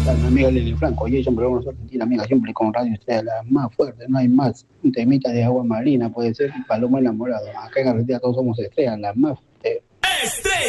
tal? Mi amiga Lili Franco, oye, siempre vamos a Argentina, amiga, siempre con Radio Usted, la más fuerte, no hay más. Un temita de agua marina, puede ser Paloma enamorado. Acá en Argentina todos somos estrellas, la más fuerte.